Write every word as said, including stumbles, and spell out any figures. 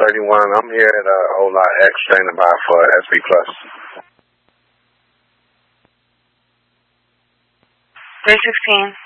thirty-one. I'm here at uh, Ola X standing by for S B Plus. three sixteen.